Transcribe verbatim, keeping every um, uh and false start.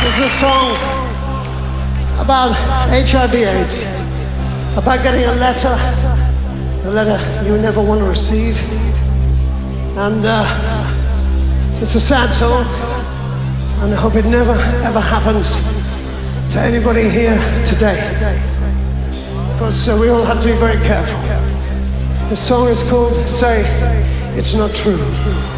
This is a song about H I V AIDS, about getting a letter, a letter you never want to receive. And uh, it's a sad song, and I hope it never ever happens to anybody here today, because uh, we all have to be very careful. The song is called Say It's Not True.